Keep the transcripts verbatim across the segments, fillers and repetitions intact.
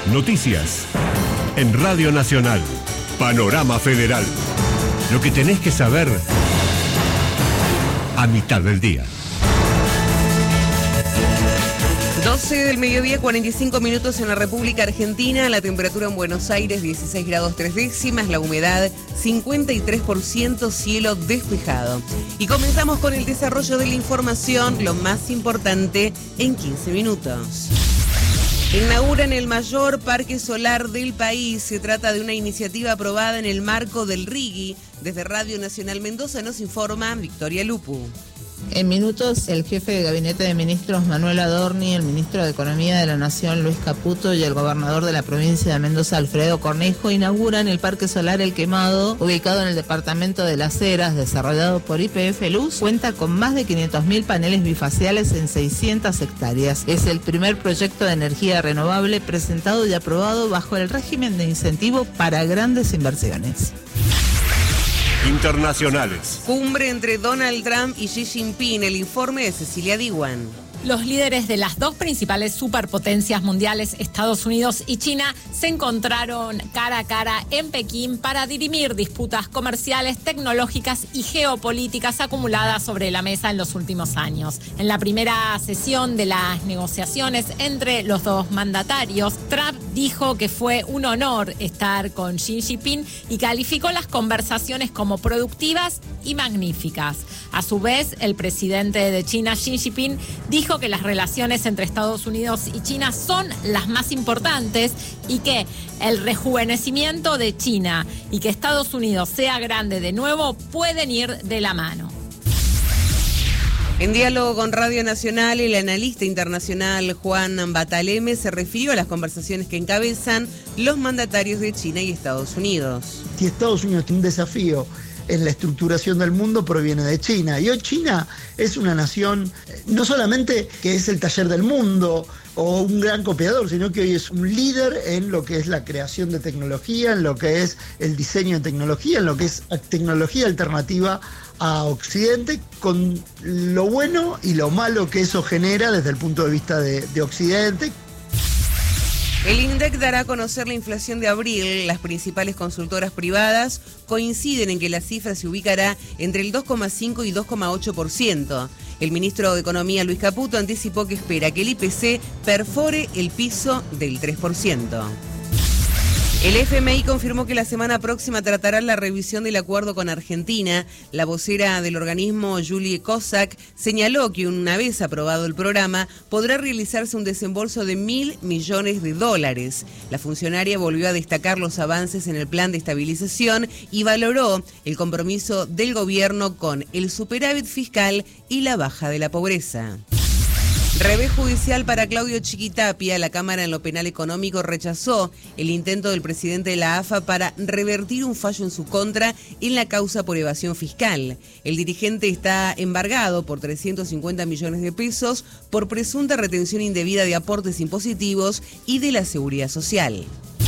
Noticias. En Radio Nacional. Panorama Federal. Lo que tenés que saber a mitad del día. doce del mediodía, cuarenta y cinco minutos en la República Argentina. La temperatura en Buenos Aires, dieciséis grados tres décimas. La humedad, cincuenta y tres por ciento. Cielo despejado. Y comenzamos con el desarrollo de la información, lo más importante en quince minutos. Inauguran el mayor parque solar del país. Se trata de una iniciativa aprobada en el marco del RIGI. Desde Radio Nacional Mendoza nos informa Victoria Lupu. En minutos, el jefe de Gabinete de Ministros, Manuel Adorni, el ministro de Economía de la Nación, Luis Caputo, y el gobernador de la provincia de Mendoza, Alfredo Cornejo, inauguran el Parque Solar El Quemado, ubicado en el departamento de Las Heras, desarrollado por Y P F Luz. Cuenta con más de quinientos mil paneles bifaciales en seiscientas hectáreas. Es el primer proyecto de energía renovable presentado y aprobado bajo el régimen de incentivo para grandes inversiones. Internacionales. Cumbre entre Donald Trump y Xi Jinping. El informe de Cecilia Diwan. Los líderes de las dos principales superpotencias mundiales, Estados Unidos y China, se encontraron cara a cara en Pekín para dirimir disputas comerciales, tecnológicas y geopolíticas acumuladas sobre la mesa en los últimos años. En la primera sesión de las negociaciones entre los dos mandatarios, Trump dijo que fue un honor estar con Xi Jinping y calificó las conversaciones como productivas y magníficas. A su vez, el presidente de China, Xi Jinping, dijo que las relaciones entre Estados Unidos y China son las más importantes y que el rejuvenecimiento de China y que Estados Unidos sea grande de nuevo pueden ir de la mano. En diálogo con Radio Nacional, el analista internacional Juan Bataleme se refirió a las conversaciones que encabezan los mandatarios de China y Estados Unidos. Si Estados Unidos tiene un desafío en la estructuración del mundo, proviene de China. Y hoy China es una nación, no solamente que es el taller del mundo o un gran copiador, sino que hoy es un líder en lo que es la creación de tecnología, en lo que es el diseño de tecnología, en lo que es tecnología alternativa a Occidente, con lo bueno y lo malo que eso genera desde el punto de vista de, de Occidente. El INDEC dará a conocer la inflación de abril. Las principales consultoras privadas coinciden en que la cifra se ubicará entre el dos coma cinco y dos coma ocho por ciento. El ministro de Economía, Luis Caputo, anticipó que espera que el I P C perfore el piso del tres por ciento. El F M I confirmó que la semana próxima tratará la revisión del acuerdo con Argentina. La vocera del organismo, Julie Kozak, señaló que una vez aprobado el programa, podrá realizarse un desembolso de mil millones de dólares. La funcionaria volvió a destacar los avances en el plan de estabilización y valoró el compromiso del gobierno con el superávit fiscal y la baja de la pobreza. Revés judicial para Claudio Chiquitapia. La Cámara en lo Penal Económico rechazó el intento del presidente de la A F A para revertir un fallo en su contra en la causa por evasión fiscal. El dirigente está embargado por trescientos cincuenta millones de pesos por presunta retención indebida de aportes impositivos y de la seguridad social.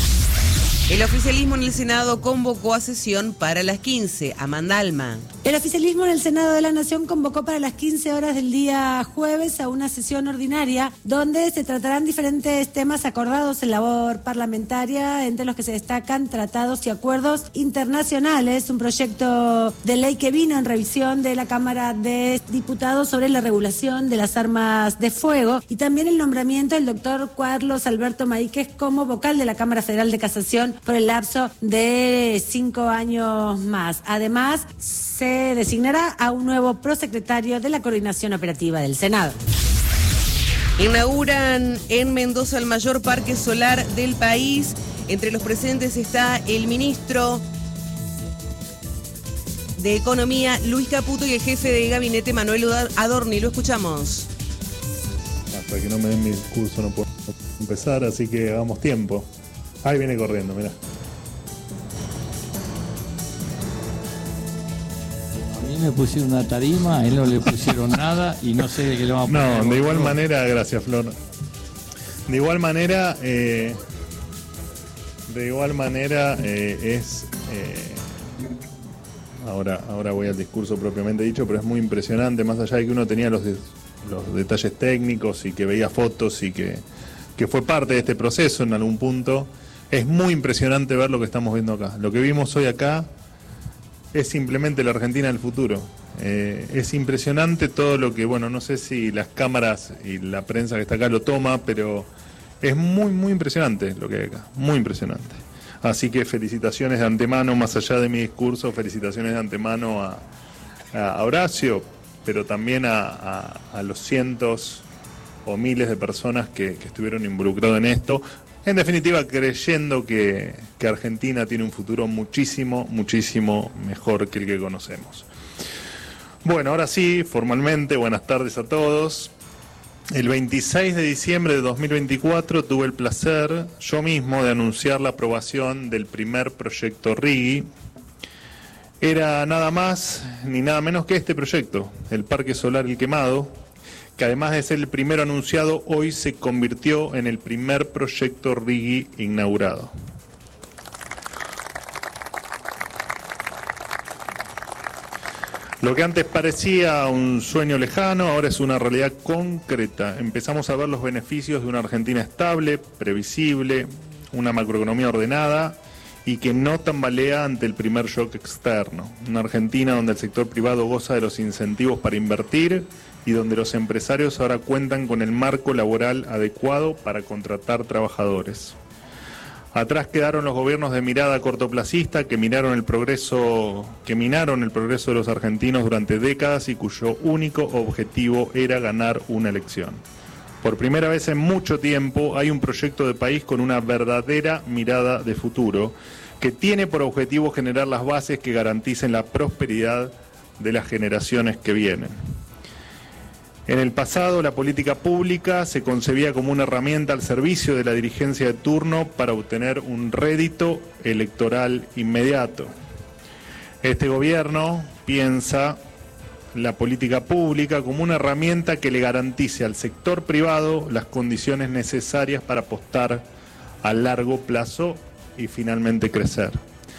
El oficialismo en el Senado convocó a sesión para las quince. Amanda Alma. El oficialismo en el Senado de la Nación convocó para las quince horas del día jueves a una sesión ordinaria donde se tratarán diferentes temas acordados en labor parlamentaria, entre los que se destacan tratados y acuerdos internacionales, un proyecto de ley que vino en revisión de la Cámara de Diputados sobre la regulación de las armas de fuego y también el nombramiento del doctor Carlos Alberto Maíquez como vocal de la Cámara Federal de Casación por el lapso de cinco años más. Además, se designará a un nuevo prosecretario de la Coordinación Operativa del Senado. Inauguran en Mendoza el mayor parque solar del país. Entre los presentes está el ministro de Economía, Luis Caputo, y el jefe de gabinete, Manuel Adorni. Lo escuchamos. Hasta que no me den mi discurso no puedo empezar, así que hagamos tiempo. Ahí viene corriendo, mirá. A mí me pusieron una tarima, a él no le pusieron nada y no sé de qué lo vamos a poner. No, de igual manera, gracias Flor. De igual manera, eh, de igual manera eh, es... Eh, ahora, ahora voy al discurso propiamente dicho, pero es muy impresionante, más allá de que uno tenía los, de, los detalles técnicos y que veía fotos y que que fue parte de este proceso en algún punto, es muy impresionante ver lo que estamos viendo acá. Lo que vimos hoy acá es simplemente la Argentina del futuro. Eh, es impresionante todo lo que, bueno, no sé si las cámaras y la prensa que está acá lo toma, pero es muy, muy impresionante lo que hay acá, muy impresionante. Así que felicitaciones de antemano, más allá de mi discurso, felicitaciones de antemano a, a Horacio, pero también a, a, a los cientos o miles de personas que, que estuvieron involucrados en esto. En definitiva, creyendo que, que Argentina tiene un futuro muchísimo, muchísimo mejor que el que conocemos. Bueno, ahora sí, formalmente, buenas tardes a todos. El veintiséis de diciembre de dos mil veinticuatro tuve el placer yo mismo de anunciar la aprobación del primer proyecto RIGI. Era nada más ni nada menos que este proyecto, el Parque Solar El Quemado, que además de ser el primero anunciado, hoy se convirtió en el primer proyecto RIGI inaugurado. Lo que antes parecía un sueño lejano, ahora es una realidad concreta. Empezamos a ver los beneficios de una Argentina estable, previsible, una macroeconomía ordenada y que no tambalea ante el primer shock externo. Una Argentina donde el sector privado goza de los incentivos para invertir y donde los empresarios ahora cuentan con el marco laboral adecuado para contratar trabajadores. Atrás quedaron los gobiernos de mirada cortoplacista que miraron el progreso, que minaron el progreso de los argentinos durante décadas y cuyo único objetivo era ganar una elección. Por primera vez en mucho tiempo hay un proyecto de país con una verdadera mirada de futuro que tiene por objetivo generar las bases que garanticen la prosperidad de las generaciones que vienen. En el pasado, la política pública se concebía como una herramienta al servicio de la dirigencia de turno para obtener un rédito electoral inmediato. Este gobierno piensa la política pública como una herramienta que le garantice al sector privado las condiciones necesarias para apostar a largo plazo y finalmente crecer.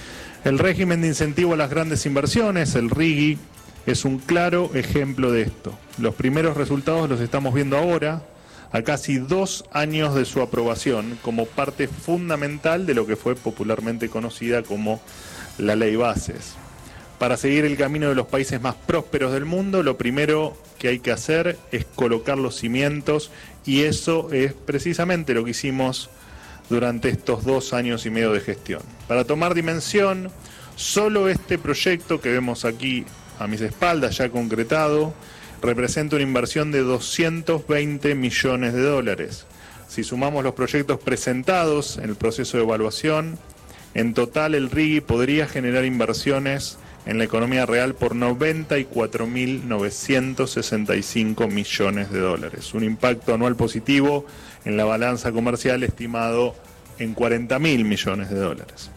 El régimen de incentivo a las grandes inversiones, el RIGI, es un claro ejemplo de esto. Los primeros resultados los estamos viendo ahora, a casi dos años de su aprobación, como parte fundamental de lo que fue popularmente conocida como la Ley Bases. Para seguir el camino de los países más prósperos del mundo, lo primero que hay que hacer es colocar los cimientos, y eso es precisamente lo que hicimos durante estos dos años y medio de gestión. Para tomar dimensión, solo este proyecto que vemos aquí a mis espaldas, ya concretado, representa una inversión de doscientos veinte millones de dólares. Si sumamos los proyectos presentados en el proceso de evaluación, en total el RIGI podría generar inversiones en la economía real por noventa y cuatro mil novecientos sesenta y cinco millones de dólares. Un impacto anual positivo en la balanza comercial estimado en cuarenta mil millones de dólares.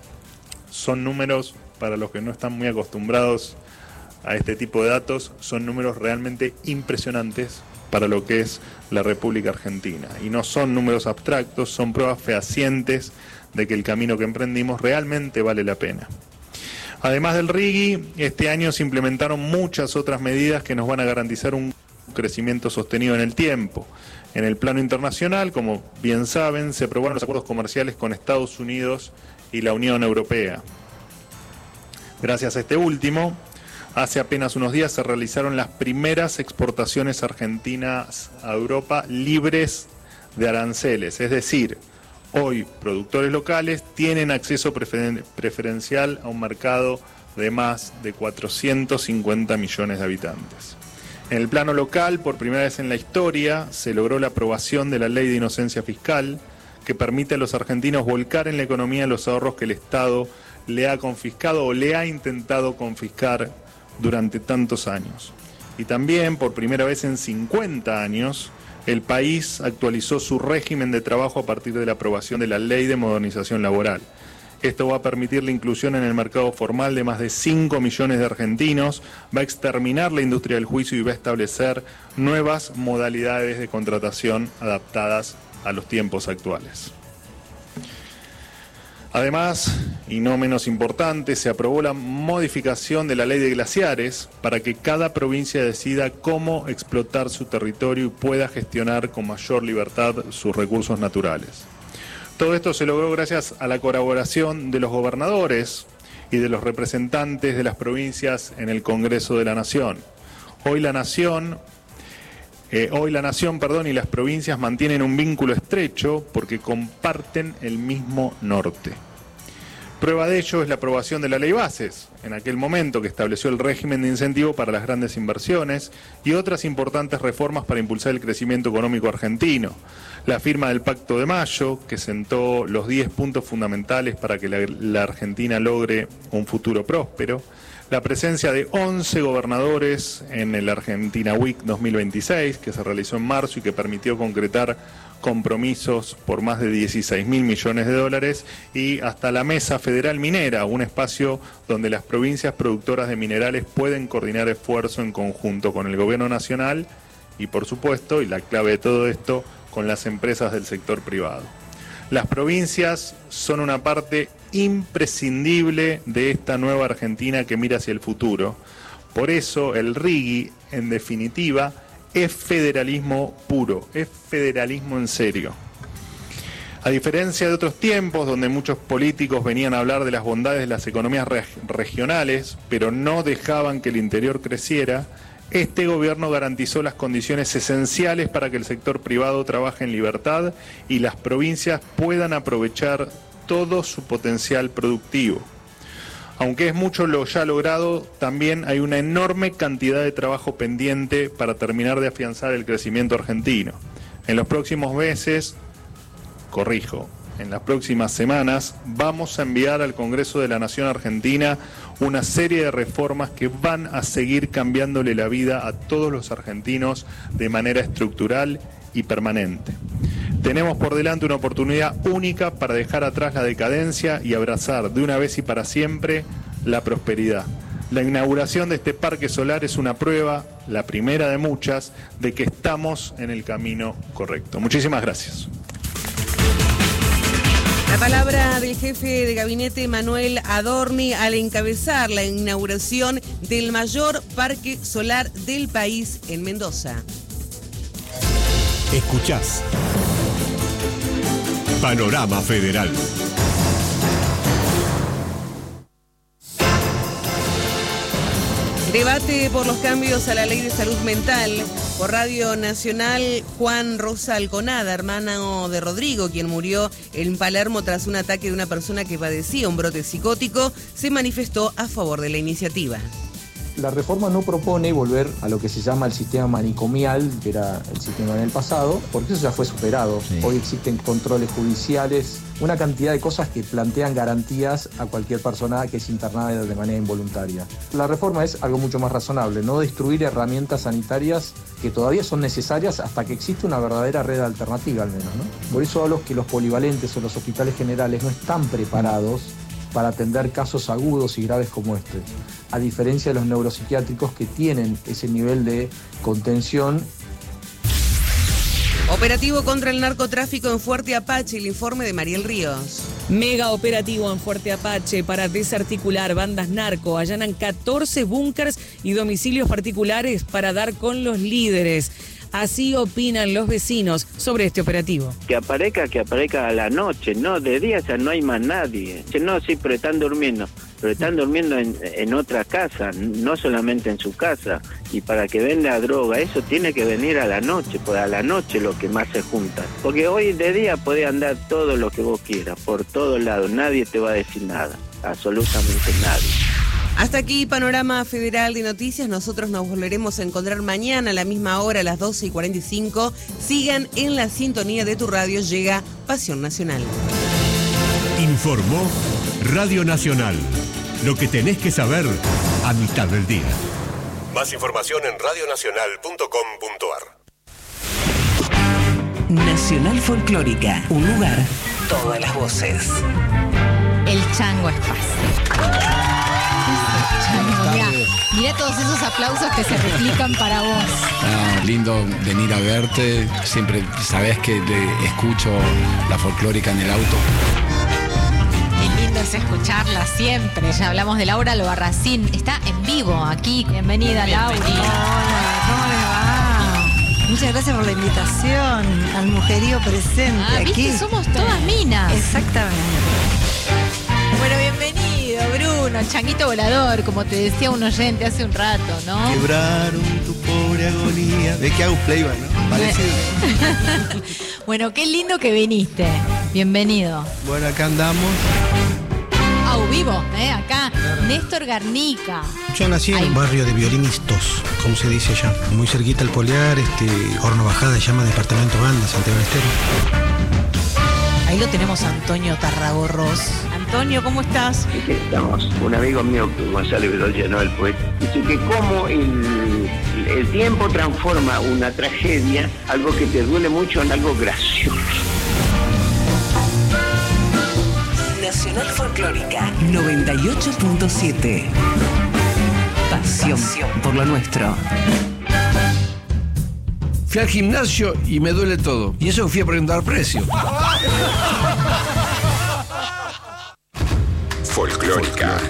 Son números, para los que no están muy acostumbrados a este tipo de datos, son números realmente impresionantes para lo que es la República Argentina. Y no son números abstractos, son pruebas fehacientes de que el camino que emprendimos realmente vale la pena. Además del RIGI, este año se implementaron muchas otras medidas que nos van a garantizar un crecimiento sostenido en el tiempo. En el plano internacional, como bien saben, se aprobaron los acuerdos comerciales con Estados Unidos y la Unión Europea. Gracias a este último, hace apenas unos días se realizaron las primeras exportaciones argentinas a Europa libres de aranceles. Es decir, hoy productores locales tienen acceso preferen- preferencial a un mercado de más de cuatrocientos cincuenta millones de habitantes. En el plano local, por primera vez en la historia, se logró la aprobación de la Ley de Inocencia Fiscal, que permite a los argentinos volcar en la economía los ahorros que el Estado le ha confiscado o le ha intentado confiscar durante tantos años. Y también, por primera vez en cincuenta años, el país actualizó su régimen de trabajo a partir de la aprobación de la Ley de Modernización Laboral. Esto va a permitir la inclusión en el mercado formal de más de cinco millones de argentinos, va a exterminar la industria del juicio y va a establecer nuevas modalidades de contratación adaptadas a los tiempos actuales. Además, y no menos importante, se aprobó la modificación de la ley de glaciares para que cada provincia decida cómo explotar su territorio y pueda gestionar con mayor libertad sus recursos naturales. Todo esto se logró gracias a la colaboración de los gobernadores y de los representantes de las provincias en el Congreso de la Nación. Hoy la Nación... Eh, hoy la Nación, perdón, y las provincias mantienen un vínculo estrecho porque comparten el mismo norte. Prueba de ello es la aprobación de la Ley Bases, en aquel momento que estableció el régimen de incentivo para las grandes inversiones y otras importantes reformas para impulsar el crecimiento económico argentino. La firma del Pacto de Mayo, que sentó los diez puntos fundamentales para que la, la Argentina logre un futuro próspero. La presencia de once gobernadores en el Argentina Week dos mil veintiséis, que se realizó en marzo y que permitió concretar compromisos por más de dieciséis mil millones de dólares, y hasta la Mesa Federal Minera, un espacio donde las provincias productoras de minerales pueden coordinar esfuerzo en conjunto con el gobierno nacional y, por supuesto, y la clave de todo esto, con las empresas del sector privado. Las provincias son una parte imprescindible de esta nueva Argentina que mira hacia el futuro. Por eso el RIGI, en definitiva, es federalismo puro, es federalismo en serio. A diferencia de otros tiempos donde muchos políticos venían a hablar de las bondades de las economías reg- regionales, pero no dejaban que el interior creciera, este gobierno garantizó las condiciones esenciales para que el sector privado trabaje en libertad y las provincias puedan aprovechar todo su potencial productivo. Aunque es mucho lo ya logrado, también hay una enorme cantidad de trabajo pendiente para terminar de afianzar el crecimiento argentino. En los próximos meses, corrijo, en las próximas semanas, vamos a enviar al Congreso de la Nación Argentina una serie de reformas que van a seguir cambiándole la vida a todos los argentinos de manera estructural y permanente. Tenemos por delante una oportunidad única para dejar atrás la decadencia y abrazar de una vez y para siempre la prosperidad. La inauguración de este parque solar es una prueba, la primera de muchas, de que estamos en el camino correcto. Muchísimas gracias. La palabra del jefe de gabinete Manuel Adorni al encabezar la inauguración del mayor parque solar del país en Mendoza. Escuchás Panorama Federal. Debate por los cambios a la ley de salud mental. Por Radio Nacional, Juan Rosa Alconada, hermano de Rodrigo, quien murió en Palermo tras un ataque de una persona que padecía un brote psicótico, se manifestó a favor de la iniciativa. La reforma no propone volver a lo que se llama el sistema manicomial, que era el sistema en el pasado, porque eso ya fue superado. Sí. Hoy existen controles judiciales, una cantidad de cosas que plantean garantías a cualquier persona que es internada de manera involuntaria. La reforma es algo mucho más razonable, no destruir herramientas sanitarias que todavía son necesarias hasta que existe una verdadera red alternativa al menos, ¿no? Por eso hablo que los polivalentes o los hospitales generales no están preparados para atender casos agudos y graves como este, a diferencia de los neuropsiquiátricos que tienen ese nivel de contención. Operativo contra el narcotráfico en Fuerte Apache, el informe de Mariel Ríos. Mega operativo en Fuerte Apache para desarticular bandas narco. Allanan catorce búnkers y domicilios particulares para dar con los líderes. Así opinan los vecinos sobre este operativo. Que aparezca, que aparezca a la noche, no, de día ya no hay más nadie. No, sí, pero están durmiendo, pero están durmiendo en, en otra casa, no solamente en su casa. Y para que venda droga, eso tiene que venir a la noche, pues a la noche lo que más se junta. Porque hoy de día puede andar todo lo que vos quieras, por todos lados, nadie te va a decir nada, absolutamente nadie. Hasta aquí Panorama Federal de Noticias. Nosotros nos volveremos a encontrar mañana a la misma hora, a las doce y cuarenta y cinco. Sigan en la sintonía de tu radio. Llega Pasión Nacional. Informó Radio Nacional. Lo que tenés que saber a mitad del día. Más información en radio nacional punto com punto a r. Nacional Folclórica. Un lugar, todas las voces. El Chango Espacio. Mirá, mirá todos esos aplausos que se replican para vos. Ah, lindo venir a verte. Siempre sabés que te escucho la folclórica en el auto. El es escucharla siempre. Ya hablamos de Laura Albarracín. Está en vivo aquí. Bienvenida, Laura. Hola, ¿cómo les va? Muchas gracias por la invitación al mujerío presente. Ah, ¿viste? Aquí. Somos todas minas. Exactamente. Bueno, bienvenido, Bruno, changuito volador, como te decía un oyente hace un rato, ¿no? Quebraron tu pobre agonía. ¿Ves que hago playback, no? Parecido. Bueno, qué lindo que viniste. Bienvenido. Bueno, acá andamos. Au vivo, ¿eh? Acá, Néstor Garnica. Yo nací en un barrio de violinistas, como se dice allá. Muy cerquita al Poliar, este, Horno Bajada, se llama Departamento Banda, Santiago del Estero. Ahí lo tenemos a Antonio Tarragorros. Antonio, ¿cómo estás? Aquí estamos. Un amigo mío, Gonzalo Bedoya, ¿no? El poeta, dice que cómo el, el tiempo transforma una tragedia, algo que te duele mucho, en algo gracioso. Nacional Folclórica noventa y ocho punto siete. Pasión por lo nuestro. Fui al gimnasio y me duele todo. Y eso fui a preguntar precio. Folclórica